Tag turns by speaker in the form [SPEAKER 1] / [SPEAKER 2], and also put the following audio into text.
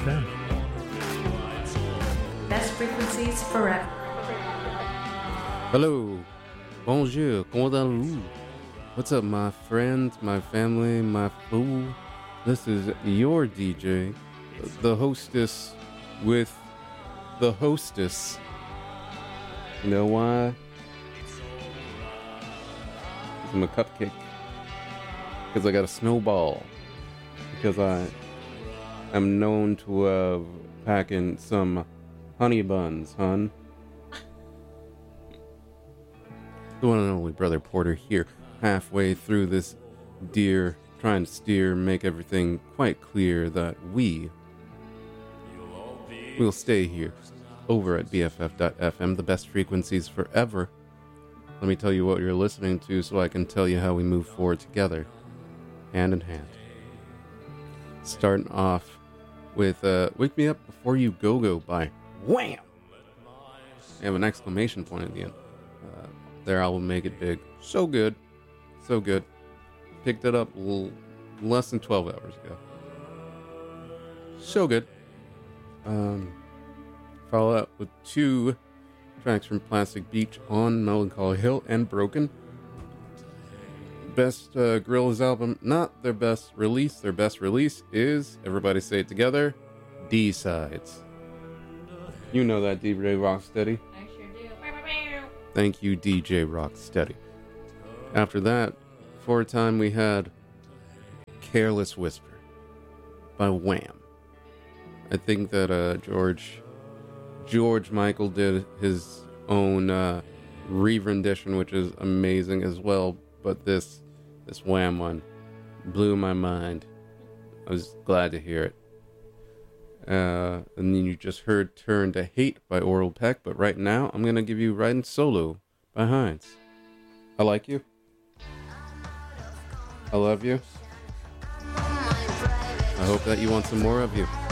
[SPEAKER 1] FM.
[SPEAKER 2] Best frequencies forever.
[SPEAKER 3] Hello, bonjour, comment allez-vous? What's up, my friends, my family, my fool? This is your DJ, the hostess with the hostess. You know why? I'm a cupcake. Because I got a snowball. Because I am known to pack in some honey buns, hun. The one and only Brother Porter here, halfway through this dear, trying to steer, make everything quite clear that we'll stay here over at BFF.FM, the best frequencies forever. Let me tell you what you're listening to so I can tell you how we move forward together, hand in hand. Starting off with Wake Me Up Before You Go by Wham! I have an exclamation point at the end. Their album Make It Big. So good. So good. Picked it up less than 12 hours ago. So good. Follow up with 2 tracks from Plastic Beach on Melancholy Hill and Broken. Best Gorillaz album, not their best release. Their best release is, everybody say it together, D-Sides. You know that, DJ Rocksteady.
[SPEAKER 2] I sure do.
[SPEAKER 3] Thank you, DJ Rocksteady. After that, for a time we had Careless Whisper by Wham. I think that George Michael did his own re-rendition, which is amazing as well, but this Wham one blew my mind. I was glad to hear it. And then you just heard Turn to Hate by Oral Peck, but right now I'm going to give you Riding Solo by Heinz. I like you. I love you. I hope that you want some more of you.